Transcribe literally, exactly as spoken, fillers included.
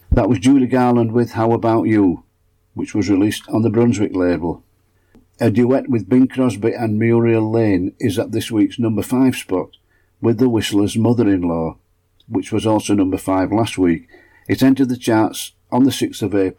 That was Julie Garland with How About You, which was released on the Brunswick label. A duet with Bing Crosby and Muriel Lane is at this week's number five spot with The Whistlers' Mother-in-Law, which was also number five last week. It entered the charts on the sixth of April